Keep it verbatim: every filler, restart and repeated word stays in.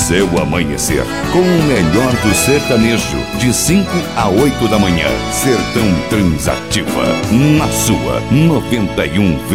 seu amanhecer. Com o melhor do sertanejo, de cinco a oito da manhã. Sertão Transativa, na sua noventa e um